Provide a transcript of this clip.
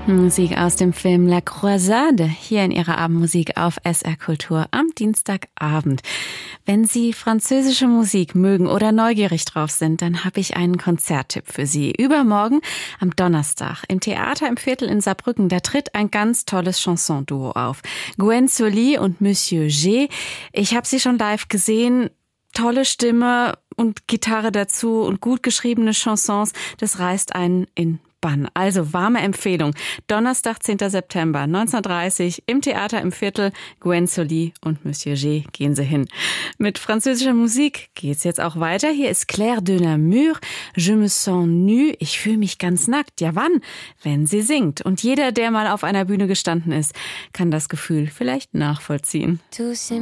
Musik aus dem Film La Croisade, hier in ihrer Abendmusik auf SR Kultur am Dienstagabend. Wenn Sie französische Musik mögen oder neugierig drauf sind, dann habe ich einen Konzerttipp für Sie. Übermorgen am Donnerstag im Theater im Viertel in Saarbrücken, da tritt ein ganz tolles Chanson-Duo auf. Gwen Sully und Monsieur G. Ich habe sie schon live gesehen. Tolle Stimme und Gitarre dazu und gut geschriebene Chansons, das reißt einen in Bann. Also warme Empfehlung. Donnerstag, 10. September, 19:30 im Theater im Viertel. Gwen Sully und Monsieur G. gehen Sie hin. Mit französischer Musik geht's jetzt auch weiter. Hier ist Claire de Namur. Je me sens nue. Ich fühle mich ganz nackt. Ja, wann? Wenn sie singt. Und jeder, der mal auf einer Bühne gestanden ist, kann das Gefühl vielleicht nachvollziehen. Tous ces